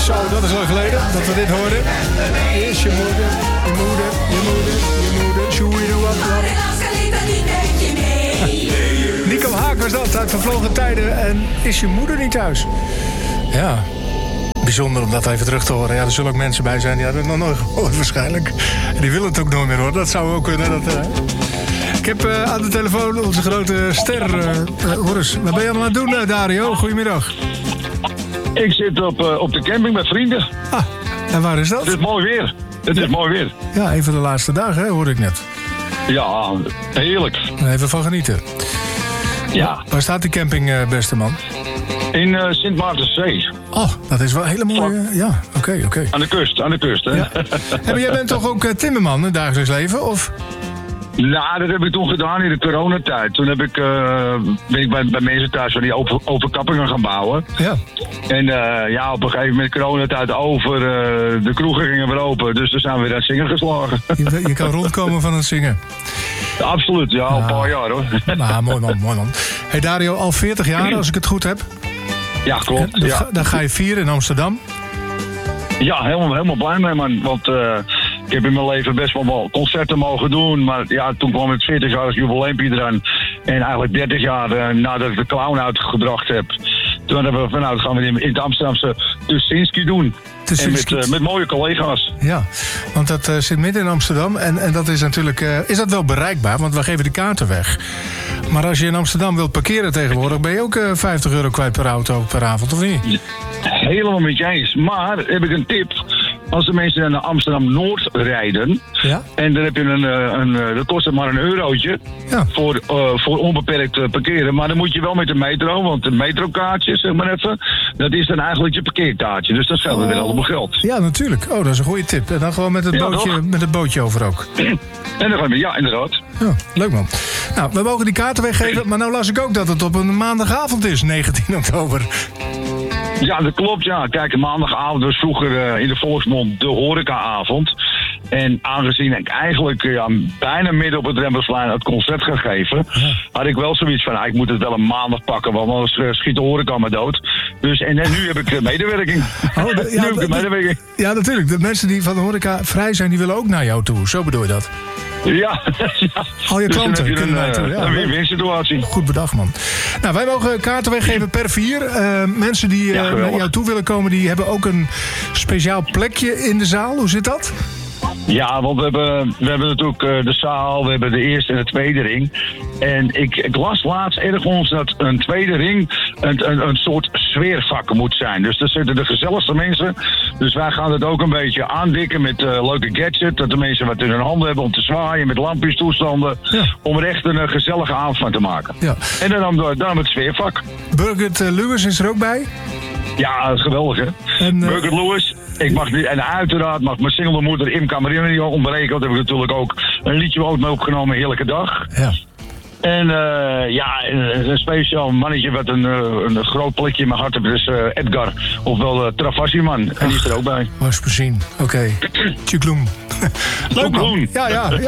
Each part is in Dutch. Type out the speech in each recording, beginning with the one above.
Zo, dat is lang geleden dat we dit hoorden. Eerst je moeder, je moeder, je moeder, je moeder. Shoeie wat. Nico Haak was dat uit Vervlogen Tijden. En is je moeder niet thuis? Ja, bijzonder om dat even terug te horen. Ja, er zullen ook mensen bij zijn die hadden het nog nooit gehoord waarschijnlijk. En die willen het ook nooit meer horen. Dat zou ook kunnen. Ik heb aan de telefoon onze grote ster. Hoor eens, wat ben je allemaal aan het doen, Dario? Goedemiddag. Ik zit op de camping met vrienden. Ah, en waar is dat? Het is mooi weer. Het is mooi weer. Ja, een van de laatste dagen, hè, hoorde ik net. Ja, heerlijk. Even van genieten. Ja. Waar staat die camping, beste man? In Sint Maartenszee. Oh, dat is wel een hele mooie... Ja, oké. Aan de kust, hè? Ja. En jij bent toch ook timmerman in het dagelijks leven, of... Nou, dat heb ik toen gedaan in de coronatijd. Toen ben ik bij mensen thuis van die overkappingen gaan bouwen. Ja. En op een gegeven moment coronatijd over. De kroegen gingen weer open. Dus toen zijn we weer aan het zingen geslagen. Je kan rondkomen van het zingen. Ja, absoluut, ja, al een paar jaar hoor. Nou, mooi man. Hey Dario, al 40 jaar als ik het goed heb. Ja, klopt. Dan ga je vieren in Amsterdam. Ja, helemaal blij mee, man. Want ik heb in mijn leven best wel concerten mogen doen. Maar ja, toen kwam het 40 jaar als jubileumpje eraan. En eigenlijk 30 jaar nadat ik de clown uitgebracht heb. Toen hebben we vanuit gaan we in het Amsterdamse Tuschinski doen. En met mooie collega's. Ja, want dat zit midden in Amsterdam. En dat is natuurlijk... is dat wel bereikbaar? Want we geven de kaarten weg. Maar als je in Amsterdam wilt parkeren tegenwoordig... ben je ook €50 kwijt per auto per avond, of niet? Helemaal met je eens. Maar heb ik een tip. Als de mensen naar Amsterdam-Noord rijden... Ja? En dan heb je dat kost het maar €1... Ja. Voor onbeperkt parkeren. Maar dan moet je wel met de metro. Want de metrokaartje, zeg maar even... dat is dan eigenlijk je parkeerkaartje. Dus dat scheelt weer allemaal geld. Ja, natuurlijk. Oh, dat is een goede tip. En dan gewoon met het bootje over ook. En dan gaan we, ja, inderdaad. Ja, leuk man. Nou, we mogen die kaarten weggeven. Maar nou las ik ook dat het op een maandagavond is, 19 oktober. Ja, dat klopt, ja. Kijk, maandagavond was vroeger in de volksmond de horecaavond. En aangezien ik eigenlijk bijna midden op het Rembrandtsplein het concert ga geven... had ik wel zoiets van, ik moet het wel een maandag pakken... want anders schiet de horeca me dood. Dus, en nu heb ik medewerking. Nu heb ik medewerking. Ja, natuurlijk. De mensen die van de horeca vrij zijn, die willen ook naar jou toe. Zo bedoel je dat? Ja. Al je klanten dus kunnen wij toe. Ja, een win-win situatie. Goed bedacht, man. Nou, wij mogen kaarten weggeven per 4. Mensen die naar jou toe willen komen, die hebben ook een speciaal plekje in de zaal. Hoe zit dat? Ja, want we hebben natuurlijk de zaal, we hebben de eerste en de tweede ring. En ik las laatst ergens dat een tweede ring een soort sfeervak moet zijn. Dus daar zitten de gezelligste mensen. Dus wij gaan het ook een beetje aandikken met leuke gadgets. Dat de mensen wat in hun handen hebben om te zwaaien met lampjes toestanden. Ja. Om er echt een gezellige avond van te maken. Ja. En dan het sfeervak. Birgit Lewis is er ook bij? Ja, geweldig hè. Birgit Lewis. En uiteraard mag mijn single moeder Imka Marina niet ontbreken. Want heb ik natuurlijk ook een liedje ook mee opgenomen, Heerlijke Dag. Ja. En een speciaal mannetje wat een groot plekje in mijn hart heeft, is Edgar. Ofwel Travassiman. En die is er ook bij. Was bezien. Oké. Tjukloem. Leuk man. Ja.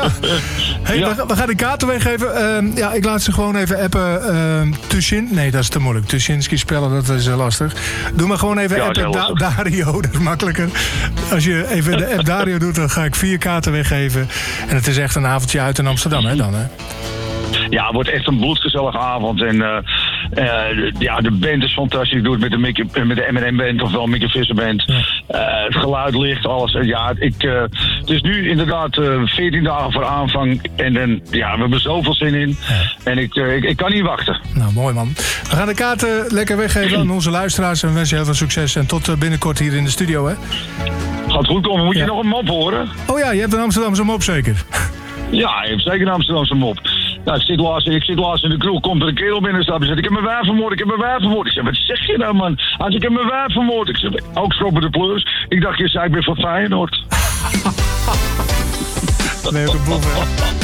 Hey, ja. We gaan de kaarten weggeven. Ik laat ze gewoon even appen. Nee, dat is te moeilijk. Tuschinski spellen, dat is lastig. Doe maar gewoon even appen Dario. Dat is makkelijker. Als je even de app Dario doet, dan ga ik 4 kaarten weggeven. En het is echt een avondje uit in Amsterdam, hè dan, hè? Ja, het wordt echt een bloedgezellige avond. En de band is fantastisch. Ik doe het met de M&M Band, ofwel Mickey Visser Band. Ja. Het geluid, licht, alles. Het is nu inderdaad 14 dagen voor aanvang. En we hebben zoveel zin in. Ja. En ik kan niet wachten. Nou, mooi man. We gaan de kaarten lekker weggeven aan onze luisteraars. En we wensen heel veel succes. En tot binnenkort hier in de studio, hè? Gaat goed komen. Moet je nog een mop horen? Oh ja, je hebt een Amsterdamse mop zeker? Ja, ik heb zeker een Amsterdamse mop. Nou, ik zit laatst in de kroeg, komt er een kerel binnen stappen en zegt, ik heb mijn wijf vermoord. Ik zeg, wat zeg je nou man? Hij zegt, ik heb mijn wijf vermoord. Ik zeg, ook schroppen de pleurs. Ik dacht, je zei, ik ben van Feyenoord. Nee, ook een boef, hè?